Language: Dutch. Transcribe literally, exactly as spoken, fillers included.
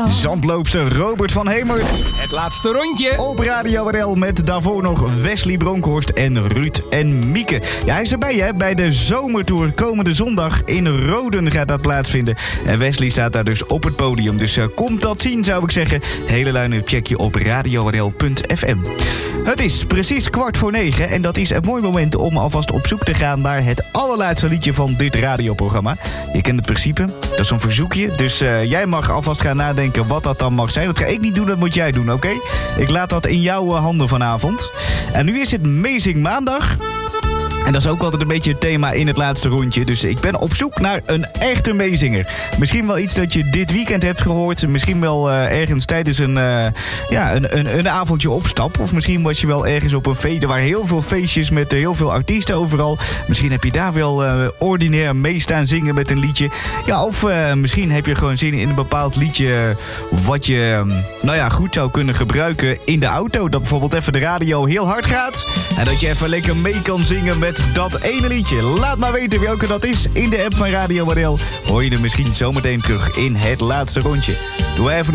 Zandloopster Robert van Hemert. Het laatste rondje. Op Radio R L met daarvoor nog Wesley Bronkhorst en Ruud en Mieke. Ja, hij is erbij hè, bij de Zomertour. Komende zondag in Roden gaat dat plaatsvinden. En Wesley staat daar dus op het podium. Dus uh, komt dat zien, zou ik zeggen. Hele line check je op radio r l punt f m. Het is precies kwart voor negen en dat is een mooi moment om alvast op zoek te gaan naar het allerlaatste liedje van dit radioprogramma. Je kent het principe, dat is een verzoekje. Dus uh, jij mag alvast gaan nadenken wat dat dan mag zijn. Dat ga ik niet doen, dat moet jij doen, oké? Okay? Ik laat dat in jouw uh, handen vanavond. En nu is het Amazing Maandag. En dat is ook altijd een beetje het thema in het laatste rondje. Dus ik ben op zoek naar een echte meezinger. Misschien wel iets dat je dit weekend hebt gehoord. Misschien wel uh, ergens tijdens een, uh, ja, een, een, een avondje op stap. Of misschien was je wel ergens op een feest. Er waren heel veel feestjes met uh, heel veel artiesten overal. Misschien heb je daar wel uh, ordinair mee staan zingen met een liedje. Ja, of uh, misschien heb je gewoon zin in een bepaald liedje wat je um, nou ja, goed zou kunnen gebruiken in de auto. Dat bijvoorbeeld even de radio heel hard gaat. En dat je even lekker mee kan zingen met dat ene liedje. Laat maar weten welke dat is in de app van Radio R L. Hoor je er misschien zometeen terug in het laatste rondje. Doe even